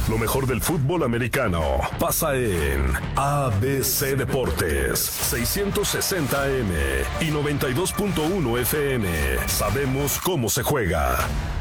Lo mejor del fútbol americano pasa en ABC Deportes, 660 AM y 92.1 FM. Sabemos cómo se juega.